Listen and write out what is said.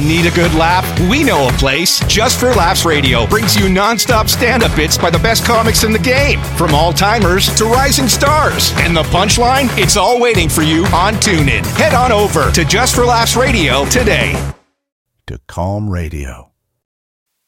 Need a good laugh? We know a place. Just for Laughs Radio brings you nonstop stand-up bits by the best comics in the game, from all-timers to rising stars. And the punchline? It's all waiting for you on TuneIn. Head on over to Just for Laughs Radio today. To Calm Radio.